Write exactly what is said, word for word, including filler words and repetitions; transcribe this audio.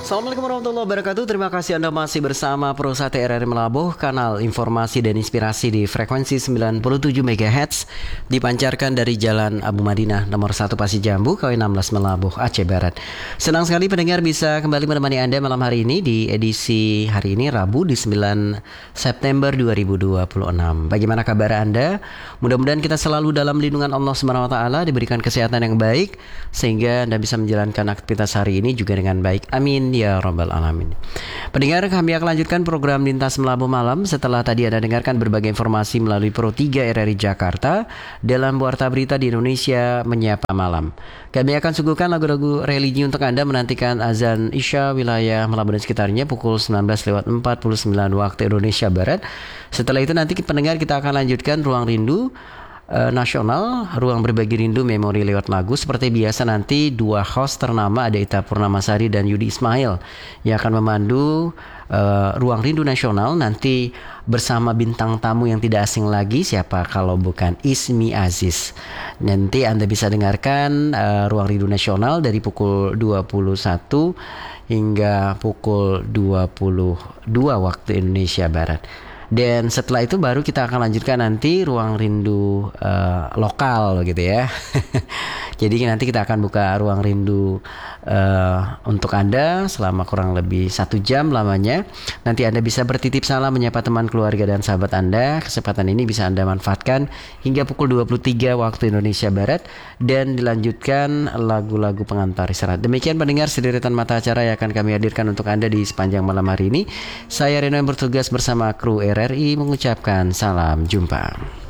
Assalamualaikum warahmatullahi wabarakatuh. Terima kasih Anda masih bersama Perusahaan T R R Melabuh, kanal informasi dan inspirasi di frekuensi sembilan puluh tujuh megahertz, dipancarkan dari Jalan Abu Madinah nomor satu Pasir Jambu, K W enam belas Melabuh, Aceh Barat. Senang sekali pendengar bisa kembali menemani Anda malam hari ini di edisi hari ini Rabu di sembilan September dua ribu dua puluh enam. Bagaimana kabar Anda? Mudah-mudahan kita selalu dalam lindungan Allah Subhanahu wa taala, diberikan kesehatan yang baik sehingga Anda bisa menjalankan aktivitas hari ini juga dengan baik. Amin ya rabbal alamin. Pendengar, kami akan lanjutkan program Lintas Melabuh Malam setelah tadi Anda dengarkan berbagai informasi melalui Pro tiga R R I Jakarta dalam Warta Berita di Indonesia Menyapa Malam. Kami akan suguhkan lagu-lagu religi untuk Anda menantikan azan Isya wilayah Melabuh dan sekitarnya pukul sembilan belas lewat empat puluh sembilan waktu Indonesia Barat. Setelah itu nanti pendengar kita akan lanjutkan Ruang Rindu Uh, nasional, ruang berbagi rindu memori lewat lagu. Seperti biasa nanti dua host ternama, ada Ita Purnamasari dan Yudi Ismail, yang akan memandu uh, ruang rindu nasional nanti bersama bintang tamu yang tidak asing lagi, siapa kalau bukan Ismi Aziz. Nanti Anda bisa dengarkan uh, ruang rindu nasional dari pukul dua puluh satu hingga pukul dua puluh dua waktu Indonesia Barat. Dan setelah itu baru kita akan lanjutkan nanti ruang rindu uh, lokal gitu ya. Jadi nanti kita akan buka ruang rindu uh, untuk Anda selama kurang lebih satu jam lamanya. Nanti Anda bisa bertitip salam, menyapa teman keluarga dan sahabat Anda. Kesempatan ini bisa Anda manfaatkan hingga pukul dua puluh tiga waktu Indonesia Barat. Dan dilanjutkan lagu-lagu pengantar istirahat. Demikian pendengar sederetan mata acara yang akan kami hadirkan untuk Anda di sepanjang malam hari ini. Saya Reno yang bertugas bersama kru R R I mengucapkan salam jumpa.